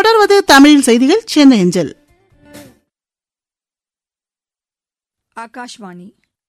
தொடர்வது தமிழ் செய்திகள் சென்னை அஞ்சல். ஆகாஷ்வாணி.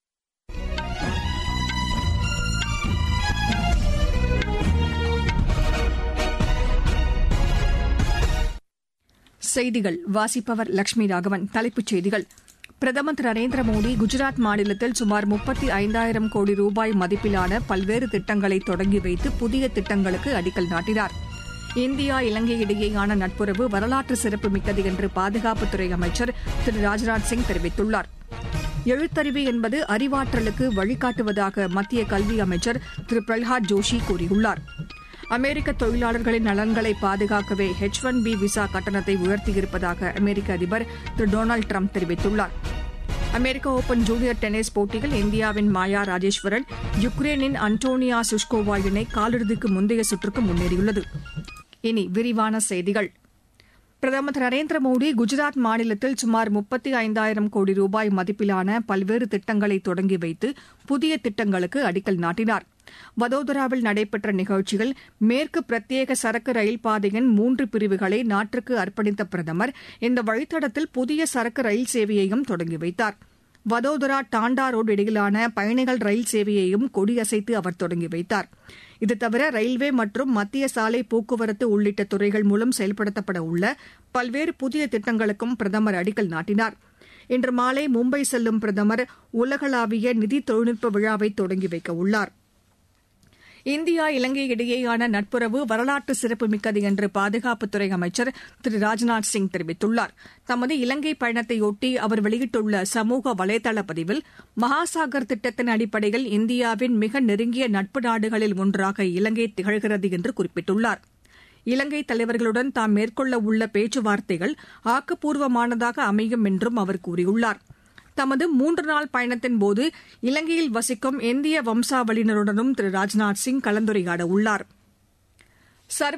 செய்திகள் வாசிப்பவர் லட்சுமி ராகவன். தலைப்புச் செய்திகள். பிரதமர் திரு நரேந்திர மோடி குஜராத் மாநிலத்தில் சுமார் 35,000 கோடி ரூபாய் மதிப்பிலான பல்வேறு திட்டங்களை தொடங்கி வைத்து புதிய திட்டங்களுக்கு அடிக்கல் நாட்டினார். இந்தியா இலங்கை இடையேயான நட்புறவு வரலாற்று சிறப்புமிக்கது என்று பாதுகாப்புத்துறை அமைச்சர் திரு ராஜ்நாத் சிங் தெரிவித்துள்ளார். எழுத்தறிவு என்பது அறிவாற்றலுக்கு வழிகாட்டுவதாக மத்திய கல்வி அமைச்சர் திரு பிரல்ஹாத் ஜோஷி கூறியுள்ளார். அமெரிக்க தொழிலாளர்களின் நலன்களை பாதுகாக்கவே H-1B விசா கட்டணத்தை உயர்த்தியிருப்பதாக அமெரிக்க அதிபர் திரு டொனால்டு டிரம்ப் தெரிவித்துள்ளார். அமெரிக்க ஓபன் ஜூனியர் டென்னிஸ் போட்டியில் இந்தியாவின் மாயா ராஜேஸ்வரன் யுக்ரைனின் அன்டோனியா சுஷ்கோவா இணை காலிறுதிக்கு முந்தைய சுற்றுக்கு முன்னேறியுள்ளது. இனி விரிவான செய்திகள். பிரதமர் திரு நரேந்திர மோடி குஜராத் மாநிலத்தில் சுமார் 35,000 கோடி ரூபாய் மதிப்பிலான பல்வேறு திட்டங்களை தொடங்கி வைத்து புதிய திட்டங்களுக்கு அடிக்கல் நாட்டினார். வதோதராவில் நடைபெற்ற நிகழ்ச்சியில் மேற்கு பிரத்யேக சரக்கு ரயில் பாதையின் 3 பிரிவுகளை நாட்டிற்கு அர்ப்பணித்த பிரதமர் இந்த வழித்தடத்தில் புதிய சரக்கு ரயில் சேவையையும் தொடங்கி வைத்தார். வதோதரா டாண்டா ரோடு இடையிலான பயணிகள் ரயில் சேவையையும் கொடியசைத்து அவர் தொடங்கி வைத்தார். இதுதவிர ரயில்வே மற்றும் மத்திய சாலை போக்குவரத்து உள்ளிட்ட துறைகள் மூலம் செயல்படுத்தப்பட உள்ள பல்வேறு புதிய திட்டங்களுக்கும் பிரதமர் அடிக்கல் நாட்டினார். இன்று மாலை மும்பை செல்லும் பிரதமர் உலகளாவிய நிதி தொழில்நுட்ப விழாவை தொடங்கி வைக்க உள்ளார். இந்தியா இலங்கை இடையேயான நட்புறவு வரலாற்று சிறப்புமிக்கது என்று பாதுகாப்புத்துறை அமைச்சர் திரு ராஜ்நாத் சிங் தெரிவித்துள்ளார். தமது இலங்கை பயணத்தையொட்டி அவர் வெளியிட்டுள்ள சமூக வலைதள பதிவில் மகாசாகர் திட்டத்தின் அடிப்படையில் இந்தியாவின் மிக நெருங்கிய நட்பு நாடுகளில் ஒன்றாக இலங்கை திகழ்கிறது என்று குறிப்பிட்டுள்ளார். இலங்கை தலைவர்களுடன் தாம் மேற்கொள்ள உள்ள பேச்சுவார்த்தைகள் ஆக்கப்பூர்வமானதாக அமையும் என்றும் அவர் கூறியுள்ளார். தமது 3 நாள் பயணத்தின்போது இலங்கையில் வசிக்கும் இந்திய வம்சாவளியினருடனும் திரு ராஜ்நாத் சிங் கலந்துரையாட உள்ளார்.